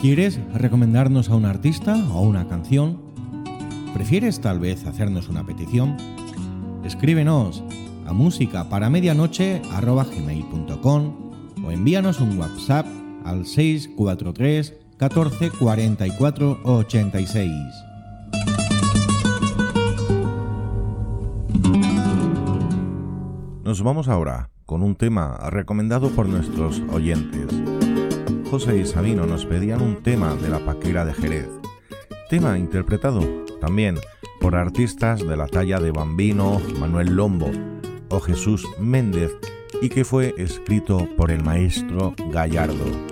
¿Quieres recomendarnos a un artista o una canción? ¿Prefieres tal vez hacernos una petición? Escríbenos a musicaparamedianoche@gmail.com o envíanos un WhatsApp al 643 14 44 86. Nos vamos ahora con un tema recomendado por nuestros oyentes. José y Sabino nos pedían un tema de la Paquera de Jerez, tema interpretado también por artistas de la talla de Bambino, Manuel Lombo o Jesús Méndez y que fue escrito por el maestro Gallardo.